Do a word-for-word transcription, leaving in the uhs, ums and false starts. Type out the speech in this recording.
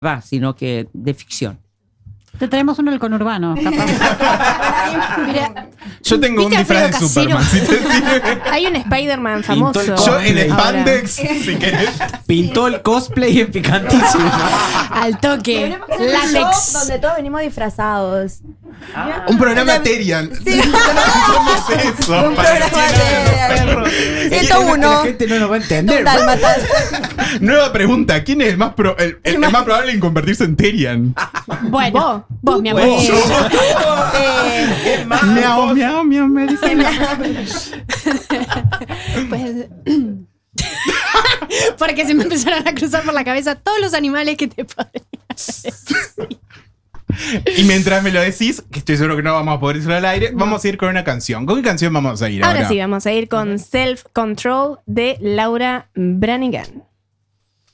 verdad, sino que de ficción. Te traemos uno del conurbano, capaz. Mira, Yo tengo un ¿viste disfraz de Alfredo Superman. ¿Sí te sirve? hay un Spider-Man famoso. Pintó el Yo en ahora. spandex, si querés. Pintó el cosplay en picantísimo. Al toque. Deberíamos hacer un show Látex. donde todos venimos disfrazados. Un programa Terian. Sí. Somos eso. Un para programa que de- perros. ciento uno. La gente no nos va a entender. Dálmatas. Nueva pregunta. ¿Quién es el más, pro- el, el- el más probable en convertirse en Terian? Bueno, vos, vos mi amor. Vos. Eh, Miau, miau, miau, me dice. Pues, porque se me empezaron a cruzar por la cabeza todos los animales que te podrían decir. Y mientras me lo decís, que estoy seguro que no vamos a poder decirlo al aire, vamos a ir con una canción. ¿Con qué canción vamos a ir ahora? Ahora sí, vamos a ir con Self Control de Laura Branigan.